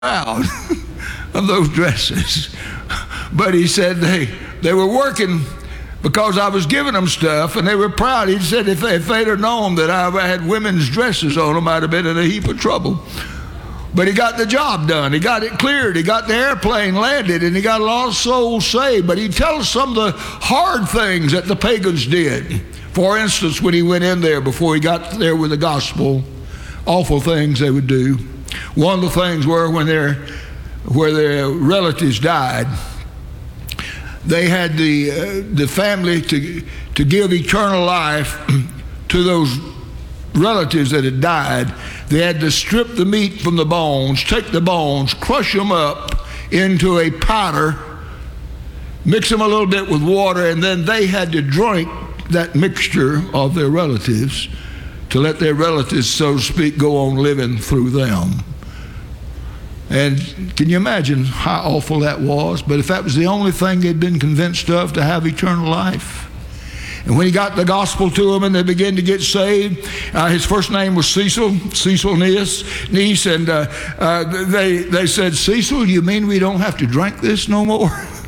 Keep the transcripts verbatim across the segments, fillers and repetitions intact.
proud of those dresses. But he said they, they were working because I was giving them stuff, and they were proud. He said if, they, if they'd have known that I had women's dresses on them, I'd have been in a heap of trouble. But he got the job done. He got it cleared. He got the airplane landed, and he got a lot of souls saved. But he tells some of the hard things that the pagans did. For instance, when he went in there before he got there with the gospel, awful things they would do. One of the things were when their, where their relatives died, they had the, uh, the family to, to give eternal life to those relatives that had died. They had to strip the meat from the bones, take the bones, crush them up into a powder, mix them a little bit with water, and then they had to drink that mixture of their relatives to let their relatives, so to speak, go on living through them. And can you imagine how awful that was? But if that was the only thing they'd been convinced of, to have eternal life. And when he got the gospel to them and they began to get saved, uh, his first name was Cecil, Cecil Niece, Niece and uh, uh, they, they said, "Cecil, you mean we don't have to drink this no more?"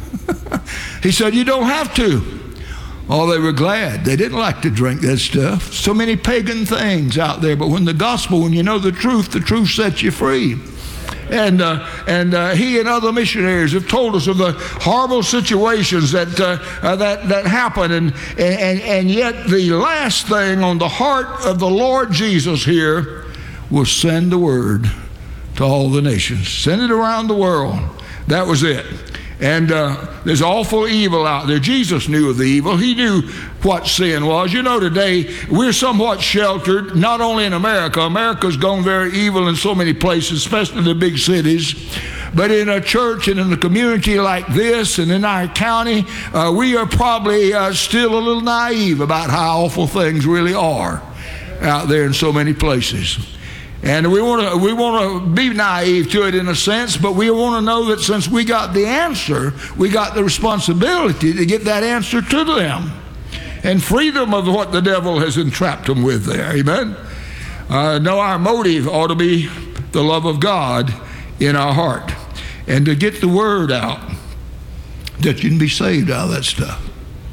He said, "You don't have to." Oh, they were glad. They didn't like to drink that stuff. So many pagan things out there. But when the gospel, when you know the truth, the truth sets you free. And uh, and uh, he and other missionaries have told us of the horrible situations that uh, uh, that that happen, and, and and yet the last thing on the heart of the Lord Jesus here was send the word to all the nations, send it around the world. That was it. And uh, there's awful evil out there. Jesus knew of the evil. He knew what sin was. You know, today we're somewhat sheltered, not only in America. America's gone very evil in so many places, especially the big cities. But in a church and in a community like this and in our county, uh, we are probably uh, still a little naive about how awful things really are out there in so many places. And we want to we want to be naive to it in a sense, but we want to know that since we got the answer, we got the responsibility to get that answer to them and free them of what the devil has entrapped them with there. Amen? Uh, no, our motive ought to be the love of God in our heart and to get the word out that you can be saved out of that stuff.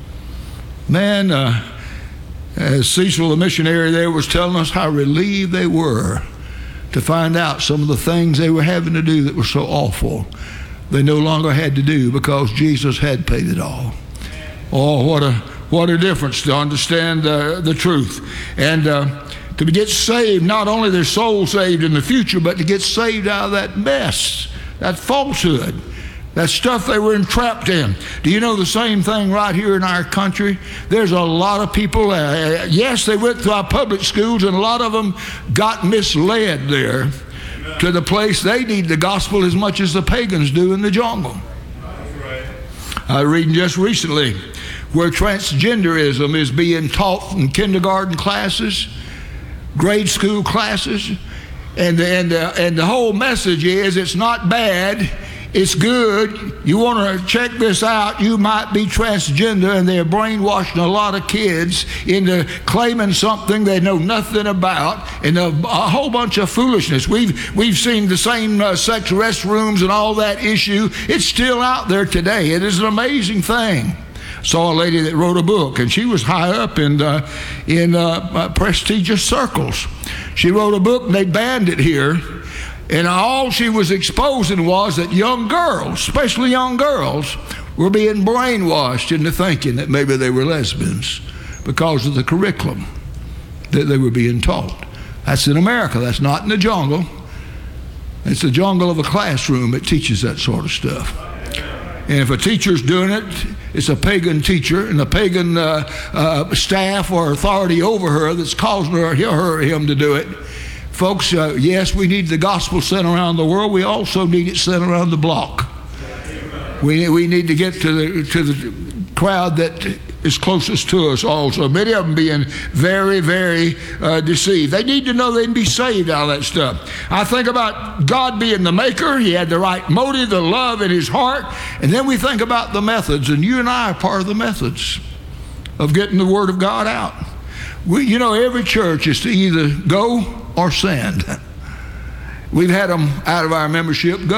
Man, uh, as Cecil, the missionary there, was telling us how relieved they were to find out some of the things they were having to do that were so awful, they no longer had to do because Jesus had paid it all. Oh, what a what a difference to understand uh, the truth. And uh, to get saved, not only their soul saved in the future, but to get saved out of that mess, that falsehood, that stuff they were entrapped in. Do you know the same thing right here in our country? There's a lot of people, uh, yes, they went to our public schools, and a lot of them got misled there. Amen. To the place they need the gospel as much as the pagans do in the jungle. Right. I was reading just recently where transgenderism is being taught in kindergarten classes, grade school classes, and, and, uh, and the whole message is it's not bad, it's good. You want to check this out, you might be transgender, and they're brainwashing a lot of kids into claiming something they know nothing about, and a, a whole bunch of foolishness. We've we've seen the same uh, sex restrooms and all that issue. It's still out there today. It is an amazing thing. Saw a lady that wrote a book, and she was high up in uh, in uh, uh, prestigious circles. She wrote a book, and they banned it here. And all she was exposing was that young girls, especially young girls, were being brainwashed into thinking that maybe they were lesbians because of the curriculum that they were being taught. That's in America. That's not in the jungle. It's the jungle of a classroom that teaches that sort of stuff. And if a teacher's doing it, it's a pagan teacher and a pagan uh, uh, staff or authority over her that's causing her, her or him to do it. Folks, uh, yes, we need the gospel sent around the world. We also need it sent around the block. We, we need to get to the, to the crowd that is closest to us also. Many of them being very, very uh, deceived. They need to know they can be saved out of that stuff. I think about God being the maker. He had the right motive, the love in his heart. And then we think about the methods. And you and I are part of the methods of getting the word of God out. We, you know, every church is to either go or send. We've had them out of our membership go.